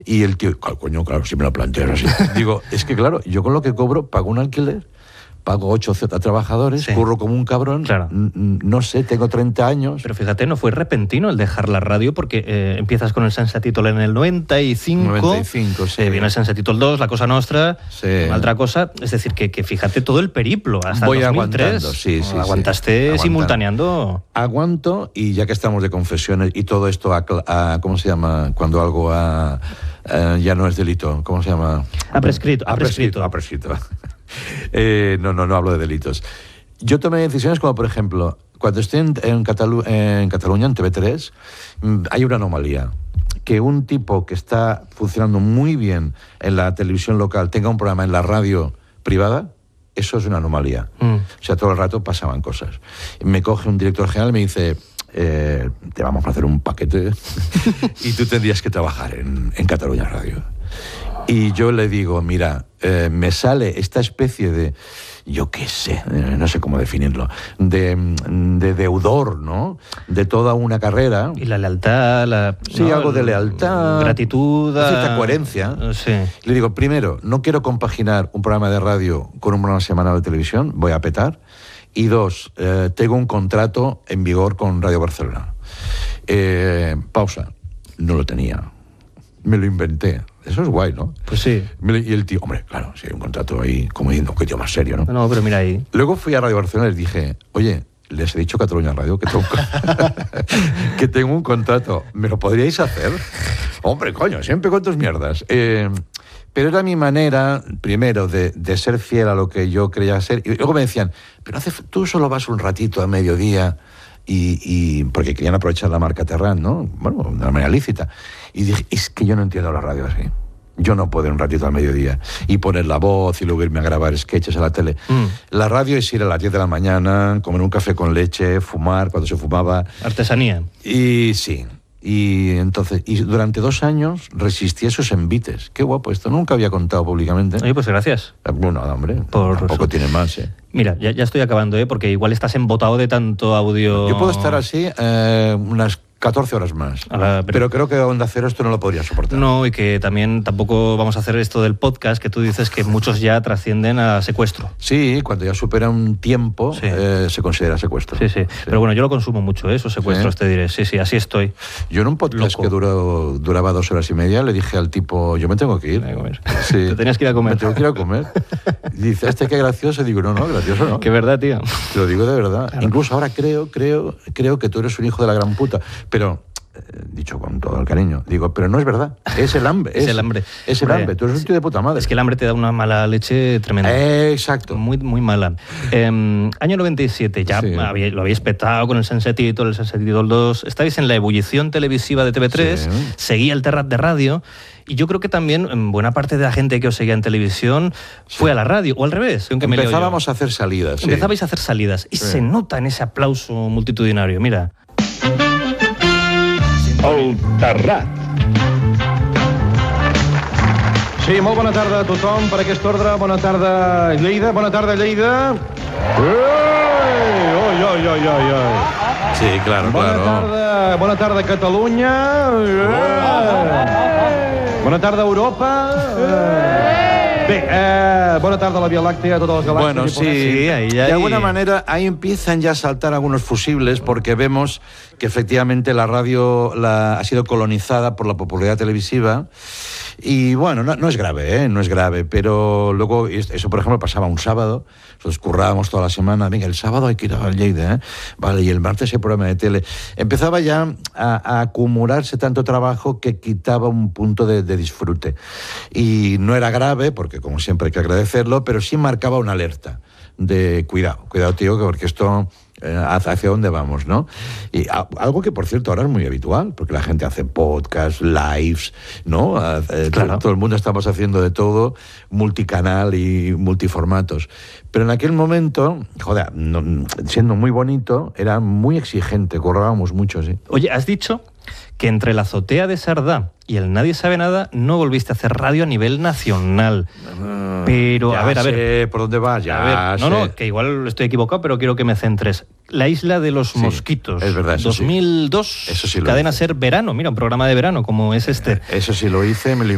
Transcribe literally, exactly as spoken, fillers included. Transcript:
Y el tío, coño, claro, si me lo planteas así. Digo, es que claro, yo con lo que cobro pago un alquiler, pago ocho Z trabajadores, sí. curro como un cabrón, claro. no sé, tengo treinta años. Pero fíjate, no fue repentino el dejar la radio, porque eh, empiezas con el Sense Títol en el noventa y cinco, noventa y cinco, sí. eh, viene el Sense Títol dos, La Cosa Nostra, sí. otra cosa, es decir, que, que fíjate todo el periplo, hasta Voy dos mil tres, sí, sí, aguantaste sí. simultaneando. Aguanto, y ya que estamos de confesiones, y todo esto, a, a, ¿cómo se llama? Cuando algo a, a, ya no es delito, ¿cómo se llama? Ha prescrito. Ha prescrito. Ha prescrito. Eh, no, no, no hablo de delitos. Yo tomé decisiones como, por ejemplo, cuando estoy en, en, Catalu en Cataluña, en T V tres, hay una anomalía. Que un tipo que está funcionando muy bien en la televisión local tenga un programa en la radio privada, eso es una anomalía. Mm. O sea, todo el rato pasaban cosas. Me coge un director general y me dice... Eh, te vamos a hacer un paquete y tú tendrías que trabajar en, en Cataluña Radio. Y yo le digo, mira, eh, me sale esta especie de, yo qué sé, eh, no sé cómo definirlo, de, de deudor, ¿no? De toda una carrera. Y la lealtad, la... Sí, ¿no? Algo de lealtad. Gratitud. Cierta coherencia. Sí. Le digo, primero, no quiero compaginar un programa de radio con un programa semanal de televisión, voy a petar. Y dos, eh, tengo un contrato en vigor con Radio Barcelona. Eh, pausa, no lo tenía. Me lo inventé. Eso es guay, ¿no? Pues sí. Y el tío, hombre, claro, si hay un contrato ahí, como diciendo, que tío más serio, ¿no? No, pero mira ahí. Luego fui a Radio Barcelona y les dije, oye, les he dicho Cataluña Radio que tengo, que tengo un contrato. ¿Me lo podríais hacer? Hombre, coño, siempre con tus mierdas. Eh... Pero era mi manera, primero, de, de ser fiel a lo que yo creía ser. Y luego me decían, pero hace, tú solo vas un ratito a mediodía, y, y porque querían aprovechar la marca Terran, ¿no? Bueno, de una manera lícita. Y dije, es que yo no entiendo la radio así. Yo no puedo ir un ratito al mediodía y poner la voz y luego irme a grabar sketches a la tele. Mm. La radio es ir a las diez de la mañana, comer un café con leche, fumar cuando se fumaba. Artesanía. Y sí. Y entonces, y durante dos años resistí esos envites. Qué guapo esto, nunca había contado públicamente. Oye, pues gracias. Bueno, hombre, por tampoco tiene más, ¿eh? Mira, ya, ya estoy acabando, ¿eh? Porque igual estás embotado de tanto audio. Yo puedo estar así eh, unas catorce horas más. La, pero, pero creo que Onda Cero esto no lo podría soportar. No, y que también tampoco vamos a hacer esto del podcast, que tú dices que muchos ya trascienden a secuestro. Sí, cuando ya supera un tiempo, sí. eh, se considera secuestro. Sí, sí, sí. Pero bueno, yo lo consumo mucho, ¿eh? Esos secuestros, ¿sí? Te diré. Sí, sí, así estoy. Yo en un podcast Loco. que duró, duraba dos horas y media, le dije al tipo, yo me tengo que ir. Sí. Te tenías que ir a comer. Me tengo que ir a comer. Y dice, este qué gracioso. Y digo, no, no, gracioso no. Qué verdad, tío. Te lo digo de verdad. Claro. Incluso ahora creo, creo, creo que tú eres un hijo de la gran puta. Pero... dicho con todo el cariño, digo, pero no es verdad, es el hambre. Es, es el hambre. Es el Hombre, hambre, tú eres un tío de puta madre. Es que el hambre te da una mala leche tremenda. Eh, exacto. Muy, muy mala. Eh, año noventa y siete, ya sí. había, lo habéis petado con el Sense Títol, el Sense Títol dos, estáis en la ebullición televisiva de T V tres, sí. seguía el Terrat de radio, y yo creo que también buena parte de la gente que os seguía en televisión sí. fue a la radio, o al revés. Aunque Empezábamos a hacer salidas. Empezabais sí. a hacer salidas, y sí. se nota en ese aplauso multitudinario, mira. El Terrat. Sí, molt bona tarda a tothom per aquest ordre. Bona tarda, Lleida. Bona tarda, Lleida. Ui, ui, ui, ui, ui. Sí, claro, bona claro. Tarda, bona tarda, Catalunya. Bona tarda, Europa. Bé, eh, bona tarda a la Via Làctea, a totes les galàxies. Bueno, sí, sí ahí, ahí. De alguna manera ahí empiezan ya a saltar algunos fusibles porque vemos que efectivamente la radio la, ha sido colonizada por la popularidad televisiva. Y bueno, no, no es grave, ¿eh? No es grave, pero luego, eso por ejemplo pasaba un sábado, nosotros currábamos toda la semana, venga, el sábado hay que ir a Lleida, ¿eh? Vale, y el martes hay programa de tele. Empezaba ya a, a acumularse tanto trabajo que quitaba un punto de, de disfrute. Y no era grave, porque como siempre hay que agradecerlo, pero sí marcaba una alerta de cuidado, cuidado tío, porque esto... hacia dónde vamos, ¿no? Y algo que, por cierto, ahora es muy habitual, porque la gente hace podcasts, lives, ¿no? Claro. Todo el mundo estamos haciendo de todo, multicanal y multiformatos. Pero en aquel momento, joder, no, siendo muy bonito, era muy exigente, currábamos mucho, sí. Oye, has dicho que entre la azotea de Sardá y el Nadie Sabe Nada no volviste a hacer radio a nivel nacional. Uh, pero, ya a ver, a ver. Sé por dónde vas, ya a ver, sé. No, no, que igual estoy equivocado, pero quiero que me centres. La Isla de los sí, Mosquitos. Es verdad, eso dos mil dos. Sí. Eso sí lo Cadena hice. Ser Verano. Mira, un programa de verano como es este. Eso sí lo hice, me lo